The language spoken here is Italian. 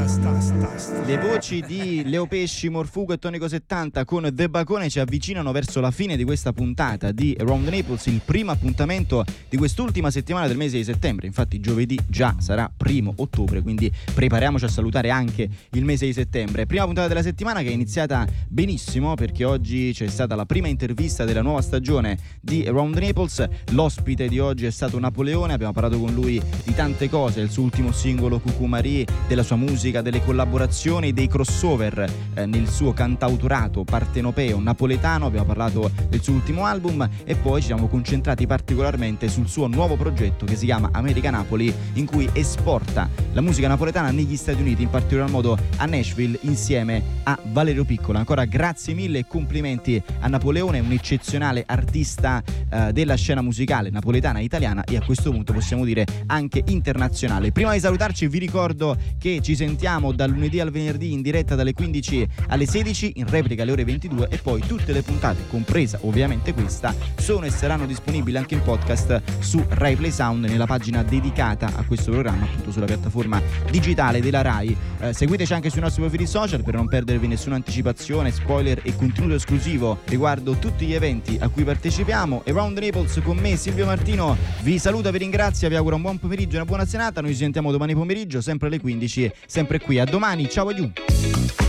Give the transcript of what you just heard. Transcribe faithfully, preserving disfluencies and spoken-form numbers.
Le voci di Leo Pesci, Morfugo e Tonico settanta con The Bacone ci avvicinano verso la fine di questa puntata di Around Naples, il primo appuntamento di quest'ultima settimana del mese di settembre. Infatti giovedì già sarà primo ottobre, quindi prepariamoci a salutare anche il mese di settembre. Prima puntata della settimana che è iniziata benissimo, perché oggi c'è stata la prima intervista della nuova stagione di Around Naples. L'ospite di oggi è stato Napoleone, abbiamo parlato con lui di tante cose, il suo ultimo singolo Cucù Marie, della sua musica, delle collaborazioni, dei crossover eh, nel suo cantautorato partenopeo napoletano. Abbiamo parlato del suo ultimo album e poi ci siamo concentrati particolarmente sul suo nuovo progetto che si chiama America Napoli, in cui esporta la musica napoletana negli Stati Uniti, in particolar modo a Nashville, insieme a Valerio Piccola. Ancora grazie mille e complimenti a Napoleone, un eccezionale artista eh, della scena musicale napoletana e italiana, e a questo punto possiamo dire anche internazionale. Prima di salutarci vi ricordo che ci sentiamo dal lunedì al venerdì in diretta dalle quindici alle sedici, in replica alle ore ventidue, e poi tutte le puntate, compresa ovviamente questa, sono e saranno disponibili anche in podcast su Rai Play Sound, nella pagina dedicata a questo programma, appunto sulla piattaforma digitale della Rai. Eh, seguiteci anche sui nostri profili social per non perdervi nessuna anticipazione, spoiler e contenuto esclusivo riguardo tutti gli eventi a cui partecipiamo. Around Naples con me, Silvio Martino, vi saluta, vi ringrazia, vi auguro un buon pomeriggio e una buona serata. Noi ci sentiamo domani pomeriggio sempre alle quindici, sempre qui. A domani, ciao a you.